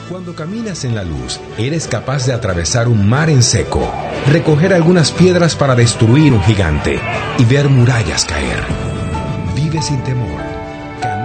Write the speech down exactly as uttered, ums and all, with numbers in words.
Cuando caminas en la luz, eres capaz de atravesar un mar en seco, recoger algunas piedras para destruir un gigante y ver murallas caer. Vive sin temor,